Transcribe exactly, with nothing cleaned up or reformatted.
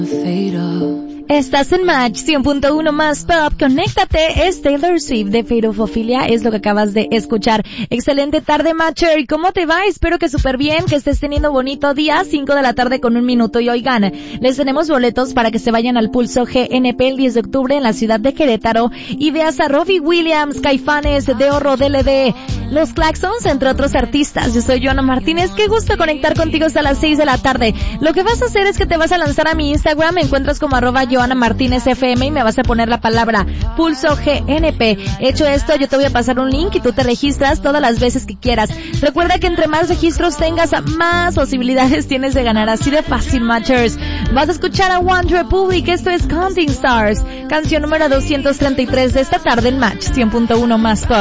Estás en Match cien punto uno más Pop. Conéctate, es Taylor Swift de Fate of Ophelia, es lo que acabas de escuchar. Excelente tarde, Matcher. ¿Cómo te va? Espero que súper bien, que estés teniendo bonito día. cinco de la tarde con un minuto. Y oigan, les tenemos boletos para que se vayan al Pulso G N P el diez de octubre en la ciudad de Querétaro y veas a Robbie Williams, Caifanes, Deorro, D L D, Los Claxons, entre otros artistas. Yo soy Joana Martínez. Qué gusto conectar contigo hasta las seis de la tarde. Lo que vas a hacer es que te vas a lanzar a mi Instagram, me encuentras como arroba Joana Martínez F M y me vas a poner la palabra Pulso G N P. Hecho esto, yo te voy a pasar un link y tú te registras todas las veces que quieras. Recuerda que entre más registros tengas, más posibilidades tienes de ganar. Así de fácil, Matchers. Vas a escuchar a One Republic. Esto es Counting Stars, canción número doscientos treinta y tres de esta tarde en Match cien punto uno más Pop.